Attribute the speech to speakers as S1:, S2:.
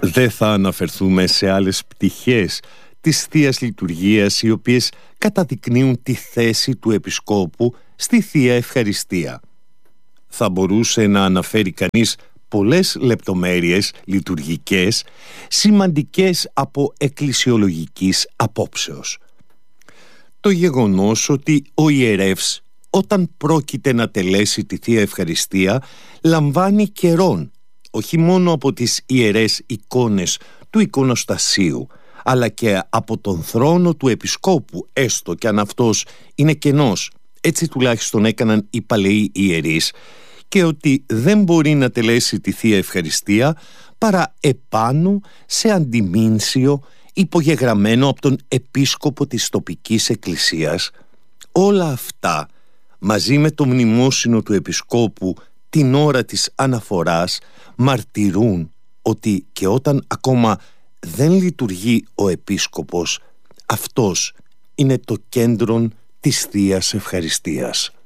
S1: Δεν θα αναφερθούμε σε άλλες πτυχές της Θείας Λειτουργίας, οι οποίες καταδεικνύουν τη θέση του Επισκόπου στη Θεία Ευχαριστία. Θα μπορούσε να αναφέρει κανείς πολλές λεπτομέρειες λειτουργικές, σημαντικές από εκκλησιολογικής απόψεως. Το γεγονός ότι ο ιερεύς, όταν πρόκειται να τελέσει τη Θεία Ευχαριστία, λαμβάνει καιρόν, όχι μόνο από τις ιερές εικόνες του εικονοστασίου, αλλά και από τον θρόνο του Επισκόπου, έστω και αν αυτός είναι κενός, έτσι τουλάχιστον έκαναν οι παλαιοί ιερείς, και ότι δεν μπορεί να τελέσει τη Θεία Ευχαριστία παρά επάνω σε αντιμήνσιο υπογεγραμμένο από τον επίσκοπο της τοπικής εκκλησίας. Όλα αυτά, μαζί με το μνημόσυνο του Επισκόπου την ώρα της αναφοράς, μαρτυρούν ότι και όταν ακόμα δεν λειτουργεί ο Επίσκοπος, αυτός είναι το κέντρο της Θείας Ευχαριστίας.